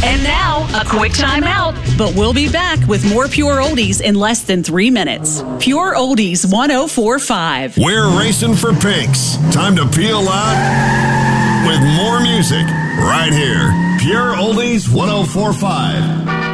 And now, a quick time out. But we'll be back with more Pure Oldies in less than 3 minutes. Pure Oldies 104.5. We're racing for pinks. Time to peel out with more music right here. Pure Oldies 104.5.